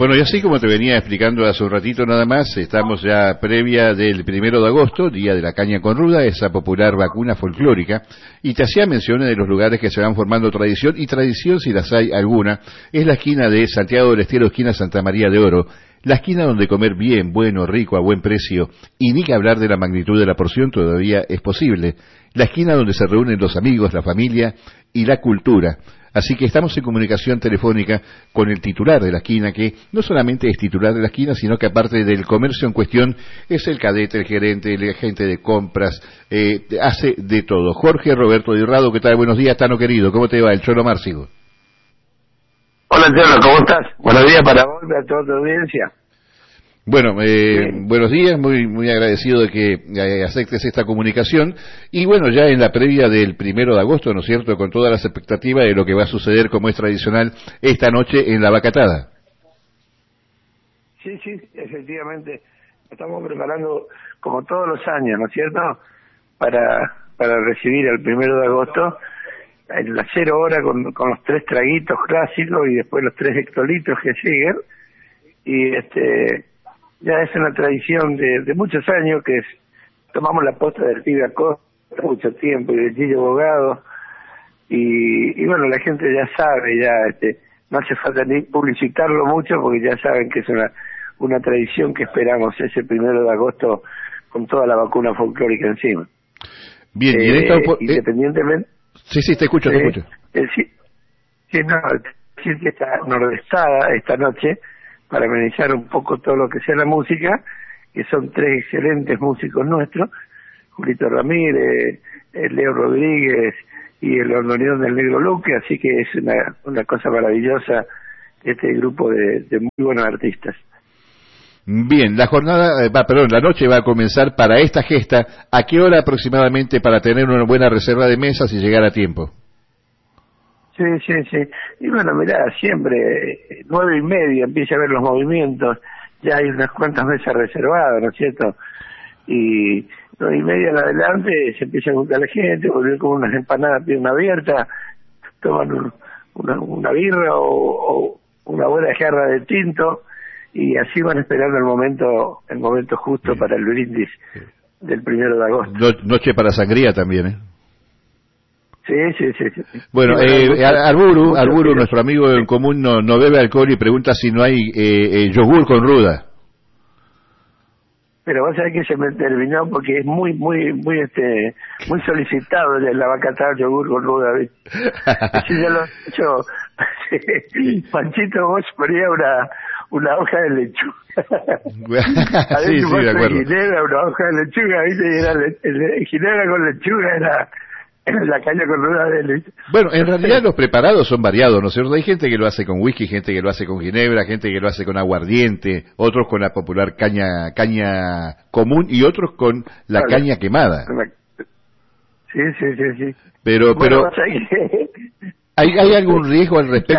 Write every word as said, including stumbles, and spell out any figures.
Bueno, y así como te venía explicando hace un ratito nada más, estamos ya previa del primero de agosto, Día de la Caña con Ruda, esa popular vacuna folclórica, y te hacía menciones de los lugares que se van formando tradición, y tradición, si las hay alguna, es la esquina de Santiago del Estero, esquina Santa María de Oro, la esquina donde comer bien, bueno, rico, a buen precio, y ni que hablar de la magnitud de la porción todavía es posible, la esquina donde se reúnen los amigos, la familia y la cultura. Así que estamos en comunicación telefónica con el titular de la esquina, que no solamente es titular de la esquina, sino que aparte del comercio en cuestión, es el cadete, el gerente, el agente de compras, eh, hace de todo. Jorge Roberto Dirrado, ¿qué tal? Buenos días, Tano querido, ¿cómo te va? El Cholo Márcigo. Hola, Cholo, ¿cómo estás? Buenos días para vos y a toda tu audiencia. Bueno, eh, buenos días, muy muy agradecido de que eh, aceptes esta comunicación y bueno, ya en la previa del primero de agosto, ¿no es cierto?, con todas las expectativas de lo que va a suceder como es tradicional esta noche en La Vacatada. Sí, sí, efectivamente, estamos preparando como todos los años, ¿no es cierto?, para para recibir el primero de agosto en la cero hora con, con los tres traguitos clásicos y después los tres hectolitros que siguen y este... ya es una tradición de, de muchos años que es, tomamos la posta del Pibe Acosta mucho tiempo y del Gillo Bogado y, y bueno, la gente ya sabe, ya este no hace falta ni publicitarlo mucho porque ya saben que es una una tradición que esperamos ese primero de agosto con toda la vacuna folclórica encima. Bien, eh, y en esta opo- independientemente... Sí, sí, te escucho, te eh, escucho. Eh, sí, sí, no, decir que está nordestada esta noche para amenizar un poco todo lo que sea la música, que son tres excelentes músicos nuestros, Julito Ramírez, eh, Leo Rodríguez y el Ordoneón del Negro Luque, así que es una, una cosa maravillosa este grupo de, de muy buenos artistas. Bien, la jornada, eh, va, perdón, la noche va a comenzar para esta gesta. ¿A qué hora aproximadamente para tener una buena reserva de mesas y llegar a tiempo? Sí, sí, sí. Y bueno, mirá, siempre, eh, nueve y media empieza a ver los movimientos, ya hay unas cuantas mesas reservadas, ¿no es cierto? Y nueve y media en adelante se empieza a juntar la gente, volver con unas empanadas pierna abierta, toman un, una, una birra o, o una buena jarra de tinto, y así van esperando el momento, el momento justo para el brindis del primero de agosto. No, noche para sangría también, ¿eh? Sí, sí, sí, sí. Bueno, sí, eh, mucho, Arburu, mucho, Arburu, sí. nuestro amigo en común, no, no bebe alcohol y pregunta si no hay eh, eh, yogur con ruda. Pero vos sabés que se me terminó porque es muy, muy, muy, este, muy solicitado de la vacatada yogur con ruda, ¿viste? Así ya lo he hecho. Panchito, vos ponía una, una hoja de lechuga. Sí, sí, de acuerdo. Ginebra, una hoja de lechuga, ¿viste? Y era le, el, ginebra con lechuga, era, era la caña con ruda de lechuga. Bueno, en realidad los preparados son variados, ¿no es cierto? Hay gente que lo hace con whisky, gente que lo hace con ginebra, gente que lo hace con aguardiente, otros con la popular caña caña común y otros con la Claro. caña quemada. Sí, sí, sí, sí. Pero, Bueno, pero, vos sabés que... ¿hay, hay algún riesgo al respecto?